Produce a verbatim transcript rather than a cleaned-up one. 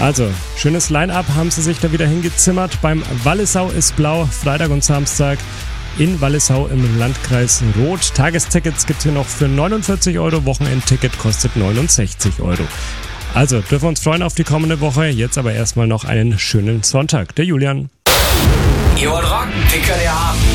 Also, schönes Line-Up haben sie sich da wieder hingezimmert. Beim Wallisau ist blau, Freitag und Samstag in Wallisau im Landkreis Roth. Tagestickets gibt es hier noch für neunundvierzig Euro, Wochenendticket kostet neunundsechzig Euro. Also, dürfen wir uns freuen auf die kommende Woche. Jetzt aber erstmal noch einen schönen Sonntag. Der Julian. Ihr wollt rocken? Den könnt ihr haben.